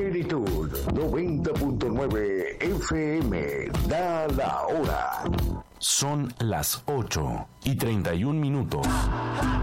Plenitud 90.9 FM. Da la hora. Son las 8:31.